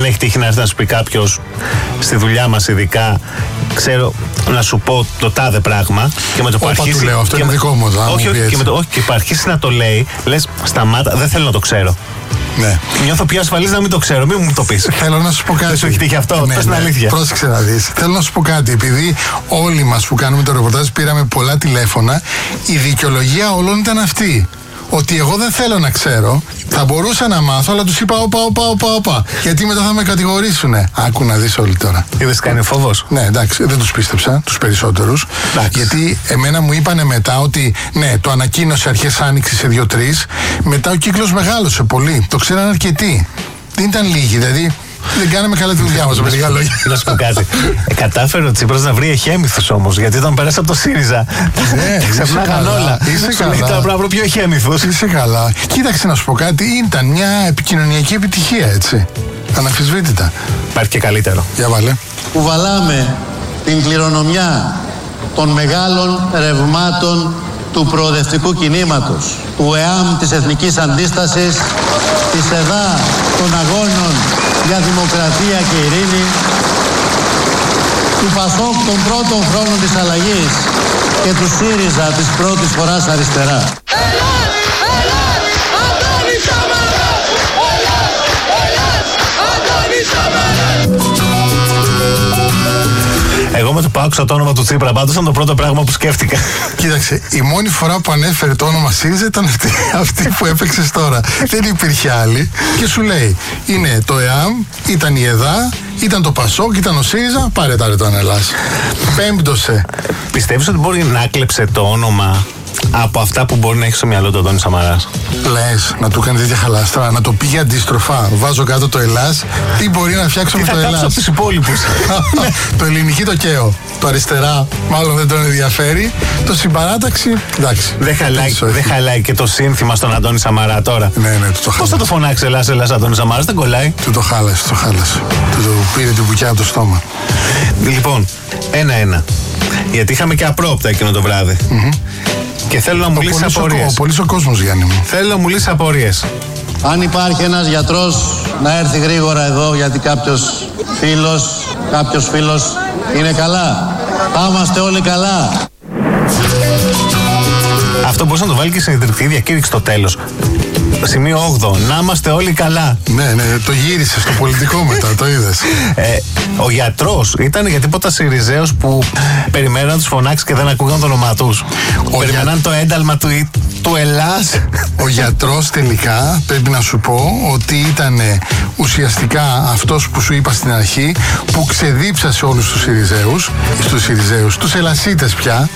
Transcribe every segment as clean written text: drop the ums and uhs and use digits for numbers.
έχει τύχει να έρθει να σου πει κάποιος στη δουλειά μας, ειδικά, ξέρω να σου πω το τάδε πράγμα και με το που αρχίσει. Του λέω, αυτό είναι δικό μου. Όχι, και που αρχίσει να το λέει, λες σταμάτα, δεν θέλω να το ξέρω. Ναι. Νιώθω πιο ασφαλής να μην το ξέρω, μην μου το πεις. Θέλω να σου πω κάτι. Δεν σου έχει τύχει αυτό, πες την αλήθεια. Πρόσεξε να δεις. Θέλω να σου πω κάτι. Επειδή όλοι μας που κάνουμε το ρεπορτάζ πήραμε πολλά τηλέφωνα, η δικαιολογία όλων ήταν αυτή. Ότι εγώ δεν θέλω να ξέρω, θα μπορούσα να μάθω, αλλά τους είπα όπα. Γιατί μετά θα με κατηγορήσουνε. Άκου να δεις όλοι τώρα. Είδες, κάνει φόβος. Ναι, εντάξει, δεν τους πίστεψα, τους περισσότερους. Γιατί εμένα μου είπανε μετά ότι ναι, το ανακοίνωσε αρχές Άνοιξης σε 2-3. Μετά ο κύκλος μεγάλωσε πολύ. Το ξέραν αρκετοί. Δεν ήταν λίγοι, δηλαδή. Δεν κάναμε καλά τη δουλειά μας, με λίγα λόγια. Να σου πω κάτι. Κατάφερε ο Τσίπρας να βρει εχέμηθους όμως, γιατί όταν πέρασε από το ΣΥΡΙΖΑ. Ξαφνάγαν όλα. Είσαι καλά. Τώρα πρέπει να βρω πιο εχέμηθους. Είσαι καλά. Κοίταξε να σου πω κάτι. Ήταν μια επικοινωνιακή επιτυχία, έτσι. Αναμφισβήτητα. Υπάρχει και καλύτερο. Για βάλε. Κουβαλάμε την κληρονομιά των μεγάλων ρευμάτων του προοδευτικού κινήματος, του ΕΑΜ της Εθνικής Αντίστασης, της ΕΔΑ των Αγώνων για Δημοκρατία και Ειρήνη, του ΠΑΣΟΚ των πρώτων χρόνων της αλλαγής και του ΣΥΡΙΖΑ της πρώτης φοράς αριστερά. Αντώνης Σαμαράς! Αντώνης Σαμαράς! Εγώ με το που άκουσα το όνομα του Τσίπρα, πάντως ήταν το πρώτο πράγμα που σκέφτηκα. Κοίταξε, η μόνη φορά που ανέφερε το όνομα ΣΥΡΙΖΑ ήταν αυτή που έπαιξες τώρα. Δεν υπήρχε άλλη. Και σου λέει, είναι το ΕΑΜ, ήταν η ΕΔΑ, ήταν το ΠΑΣΟΚ, ήταν ο ΣΥΡΙΖΑ, πάρε το ανελάς. Πέμπτωσε. Πιστεύεις ότι μπορεί να κλέψε το όνομα από αυτά που μπορεί να έχει στο μυαλό του Αντώνης Σαμαράς? Λες, να του κάνει τέτοια χαλάστρα, να το πήγε αντίστροφα. Βάζω κάτω το Ελλάς. Τι μπορεί να φτιάξω με το Ελλάς? Τι θα κάψω από τους υπόλοιπους? Το ελληνική το καίω. Το αριστερά μάλλον δεν τον ενδιαφέρει. Το συμπαράταξη, εντάξει. Δεν χαλάει και το σύνθημα στον Αντώνη Σαμαρά τώρα. Ναι, του το χάλασε. Πώς θα το φωνάξει Ελλάς Αντώνη Σαμαράς, δεν κολλάει. Του το χάλασε. Του πήρε την μπουκιά από το στόμα. Λοιπόν, 1-1. Γιατί είχαμε και απρόπτα εκείνο το βράδυ. Και θέλω να μου λύσει απορίες. Πολύς ο κόσμος, Γιάννη μου. Θέλω να μου λύσει απορίες. Αν υπάρχει ένας γιατρός να έρθει γρήγορα εδώ, γιατί κάποιος φίλος είναι καλά. Θα είμαστε όλοι καλά. Αυτό μπορούσε να το βάλει και σε ιδρυτική διακήρυξη στο τέλος. Σημείο 8. Να είμαστε όλοι καλά. Ναι, το γύρισε στο πολιτικό μετά, το είδες. Ο γιατρός ήταν για τίποτα ΣΥΡΙΖΑΙΟΣ που περιμέναν να τους φωνάξει και δεν ακούγαν το όνομά τους. Περιμέναν το ένταλμα του Ελλάς. Ο γιατρός τελικά πρέπει να σου πω ότι ήταν ουσιαστικά αυτός που σου είπα στην αρχή, που ξεδίψασε όλους τους ΣΥΡΙΖΑΙΟΣ, τους Ελλασίτες πια.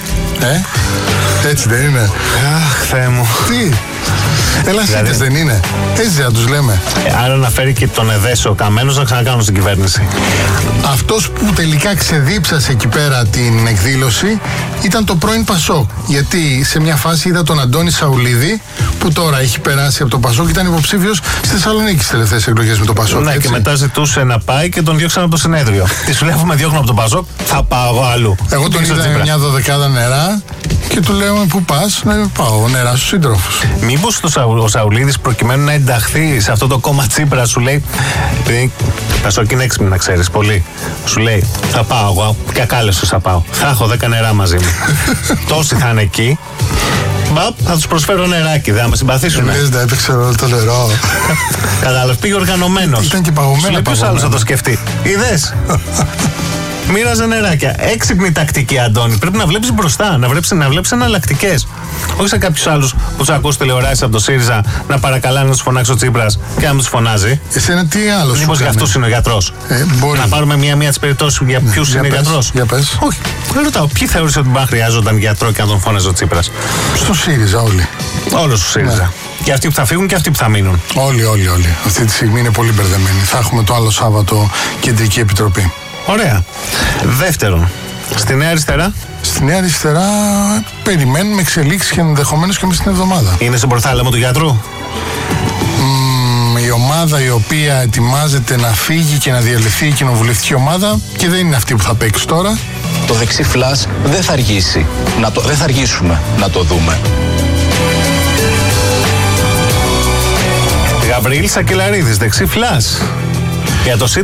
Έτσι δεν είναι? Αχ, Θεέ μου. Τι? Ελλασίτες δεν είναι? Έτσι δεν τους λέμε? Άρα να φέρει και τον Εδέσο ο Καμένος να ξανακάνουν στην κυβέρνηση. Αυτός που τελικά ξεδίψασε εκεί πέρα την εκδήλωση ήταν το πρώην ΠΑΣΟΚ. Γιατί σε μια φάση είδα τον Αντώνη Σαουλίδη, που τώρα έχει περάσει από το ΠΑΣΟΚ, ήταν υποψήφιος στη Θεσσαλονίκη στις τελευταίες εκλογές με το ΠΑΣΟΚ. Ναι, και μετά ζητούσε να πάει και τον διώξαν από το συνέδριο. Τι σου λέω, με διώχνω από το ΠΑΣΟΚ, θα πάω εγώ αλλού. Εγώ τον είδα με μια 12 νερά και του λέω, πού πας? Να πάω νερά στους σύντροφους. Μήπως ο Σαουλίδης, προκειμένου να ενταχθεί σε αυτό το κόμμα Τσίπρα, σου λέει, επειδή ΠΑΣΟΚ είναι έξυπνη να ξέρεις πολύ, σου λέει, θα πάω εγώ, κακάλεσος θα πάω, θα έχω 10 νερά μαζί μου. Τόσοι θα είναι εκεί. Θα τους προσφέρω νεράκι, δεν θα με συμπαθήσουν. Δεν έπαιξε όλο το νερό. Κατάλαβε, πήγε οργανωμένος. Ήταν και παγωμένο. Σου λέει, ποιος άλλος θα το σκεφτεί? Είδες? Μοίραζε νεράκια. Έξυπνη τακτική, Αντώνη. Πρέπει να βλέπεις μπροστά, να βλέπεις εναλλακτικές. Όχι σε κάποιους άλλους που τους ακούς τηλεοράσεις από το ΣΥΡΙΖΑ να παρακαλάνε να τους φωνάξει ο Τσίπρας και να μην τους φωνάζει. Εσένα τι άλλο σου? Μήπως για αυτούς είναι ο γιατρός? Να πάρουμε μία τις περιπτώσεις για ποιους είναι γιατρός. Για πες. Όχι. Δεν ρωτάω. Ποιοι θεωρείς ότι μπορεί να χρειάζονταν γιατρό και να τον φώναζε ο Τσίπρας? Στο ΣΥΡΙΖΑ όλοι. Όλος στο ΣΥΡΙΖΑ. Ναι. Και αυτοί που θα φύγουν και αυτοί που θα μείνουν. Όλοι. Αυτή τη στιγμή είναι πολύ μπερδεμένοι. Θα έχουμε το άλλο Σάββατο κεντρική επιτροπή. Ωραία. Δεύτερον, στη Νέα Αριστερά. Στη Νέα Αριστερά περιμένουμε εξελίξεις και ενδεχομένως και μες την εβδομάδα. Είναι στον προθάλαμο του γιατρού. Η ομάδα η οποία ετοιμάζεται να φύγει και να διαλυθεί η κοινοβουλευτική ομάδα και δεν είναι αυτή που θα παίξει τώρα. Το δεξί φλας δεν θα αργήσει. Δεν θα αργήσουμε να το δούμε. Γαβρίλης Σακελαρίδης, δεξί φλας. Για το